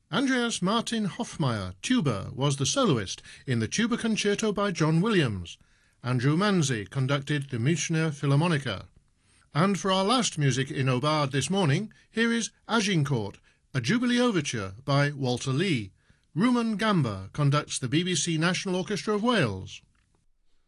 Andreas Martin Hofmeyr, tuba, was the soloist in the Tuba Concerto by John Williams. Andrew Manzi conducted the Münchner Philharmonica. And for our last music in Aubade this morning, here is Agincourt, a Jubilee Overture by Walter Lee. Rumen Gamba conducts the BBC National Orchestra of Wales.